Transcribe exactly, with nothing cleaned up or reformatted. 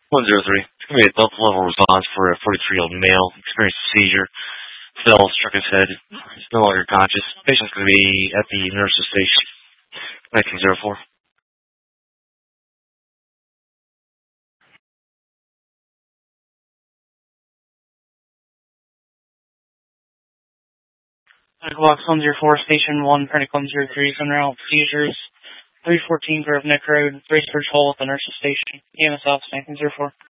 one zero three. It's going to be a double level response for a forty-three-year-old male. Experienced a seizure. Fell, struck his head. He's no longer conscious. Patient's going to be at the nurse's station. nineteen oh four. Medical box one zero four, station one, Pernix one zero three, Sunrail, seizures, three fourteen Grove Neck Road, Bracebridge Hall at the nurse's station, E M S office nineteen oh four.